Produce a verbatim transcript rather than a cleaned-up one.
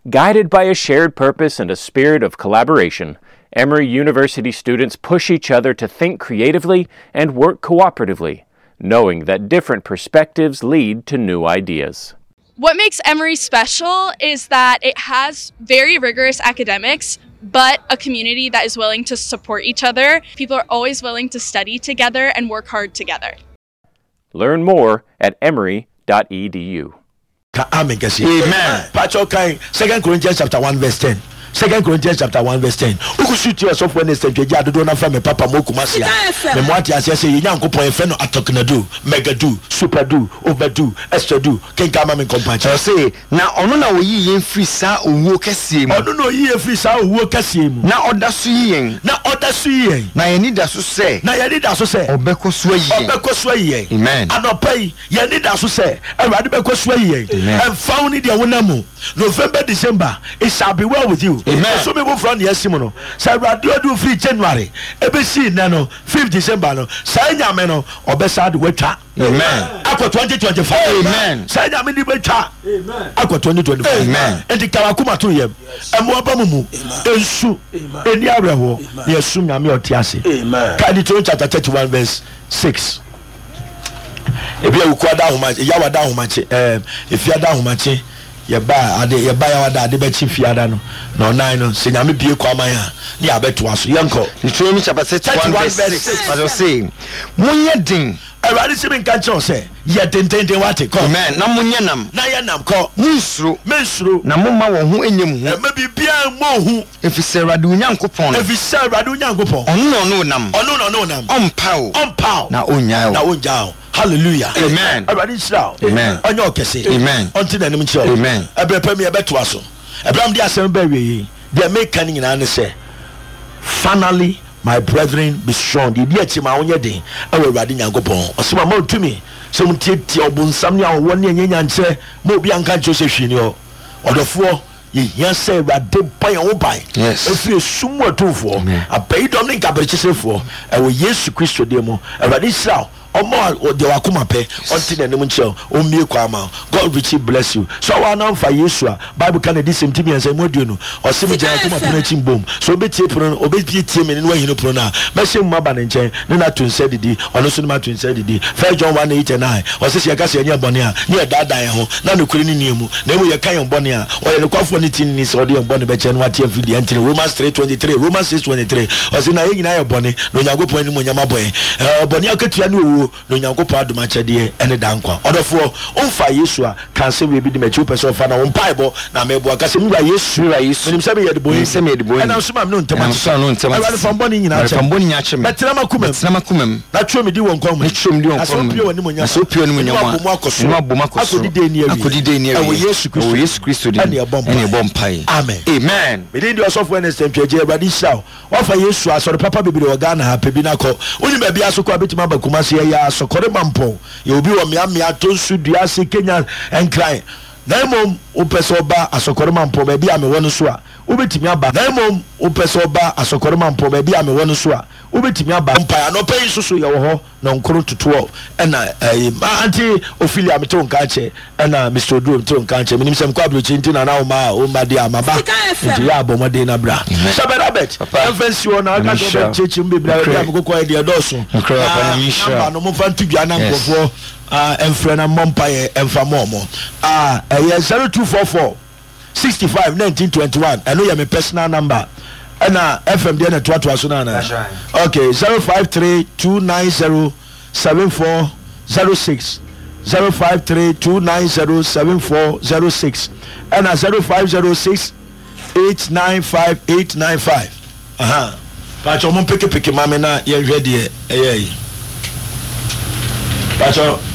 Guided by a shared purpose and a spirit of collaboration, Emory University students push each other to think creatively and work cooperatively, knowing that different perspectives lead to new ideas. What makes Emory special is that it has very rigorous academics, but a community that is willing to support each other. People are always willing to study together and work hard together. Learn more at emory dot e d u. Amen. Amen. Second Corinthians chapter one verse ten. Second Corinthians chapter one verse ten. Uku shoot yourself when they say you do not find me papa moku masia. Me mwati ase say yanko po efe no atoknadu, megadu, superdu, overdu, extradu. Ken kama me compacha. Say na ono na oyi yen free sa owo kese mu. Ono no yi free sa owo kese mu. Na oda su yen. Na oda su yen. Na yeni da so say. Na yeni da so say. Obeko so yen. Obeko so yen. Amen. Anopai yeni da so say. Ewade beko so yen. And found it wonam. November December it shall be well with you. Amen. So people from the Simono. Say radio do free January. Ebe see nano fifth December no. Say nyame no obesa de wetwa. Amen. Akwa twenty twenty-five. Amen. Say nyame di wetwa. Amen. Akwa twenty twenty-five. Amen. Enti kawakuma to yem. Emu abamumu. Ensu. Eni areho. Yesu nyame otiase. Amen. Kadito chapter thirty-one verse six. Ebi ukwada humache. Yawada humache. Eh, ifiada humache. Yeba ade yeba ya wada ade bechi fiada no no nine no se nyame bie kwaman a ne abeto aso yenko Deuteronomy chapter thirty-one verse six. What you say munye din Awurade se men kan che o se ye tententen wate ko amen na munye nam na ye nam ko munsuro mensuro na mumma wo ho enyem ho e ma bibia mo hu efise Awurade Onyankopon efise Awurade Onyankopon ono no no nam ono no no nam ompaw ompaw na onyaa na onyaa. Hallelujah. Amen. Everybody shout. Amen. Onyo kese. Amen. Until the name shout. Amen. Ebepa me ebeto aso. Abraham dia sem be wi. Dia make kan nyina ne say. Finally, my brethren, be strong. Di dia chima onye den. Ewe Awurade Nyankopon. Osema ma otumi. So mtietie obunsam ne awo ne nyanya nche. Mo obi anka nche se hwini o. Odofo ye hia say Awurade ban wo ban. Yes. Efi sumu atufo. Abai dom ne nkabrekesefo. Ewe Yesu Kristo de mo. Awurade shout. Omo de wakuma pe until the name chel o mie kwama. God richly bless you. So wa na mfa Yesu a Bible can dey same thing and say modu no o se me jaya kuma pena chimbom so obetie pro obetie tie me ne wa hino pro na me se mu aba ne nchen ne na to nse didi ono so ma to nse didi First John one eight nine o se se ka se anya bone a ne dada ho na no kure ni niemu na mu ye kan yon bone a o ye ne kwafo ne tin ni so de yon bone be che no atie video ntire Romans three twenty-three Romans six twenty-three o se na ye nyina ye bone no Nyankopon ni mo nyama boy eh bone akatua ne no Nyankopon adoma chede ene dankwa odofo onfa Yesu a kan se we bi de machi person fa na on paibo na mebo aka se mwa Yesu ra Yesu nim se me ye de boy se me ye de boy na so mam no ntema so no ntema ala fa mboni nyina cha fa mboni nya che me betra makumem betra makumem na tro me di won kwam na tro me di won kwam na so pio ni munyama na akoso na bom akoso akodi de ni awi akodi de ni awi e Yesu Kristo e Yesu Kristo de ene bom pai amen amen me dey also for next time page Awurade shaw wa fa Yesu asori papa bibiri o Ghana ha pebi na ko oni ba bia so ko abetima ba kuma se ya asokore mampo ye obi wo mia mia to nsu dua se Kenya enkran na mom opese oba asokore mampo ba bia me wono so a obetimi aba na mom opese oba asokore mampo ba bia me wono so a obetimi aba mpa no pay susu ye wo ho na nkoro tutuo ena eh anti Ophelia me to nka che ena Mister Oduro to nka che minim sem kwa bro chinti na na o ma o ma dia amaba nti ya abomode na bra sabelabet enfensi wona aka do chechi mbibra ya go ko e de doso na no mo fanti dua na nkofo ah enfre na mompa ye emfa momo ah eh zero two four four sixty-five nineteen twenty-one eno ya me personal number ena F M D na twatwa so na na okay zero five three two nine zero seven four zero six zero five three two nine zero seven four zero six ena zero five zero six eight nine five eight nine five aha pacho mo peke peke mame na ye hwe de eh eh pacho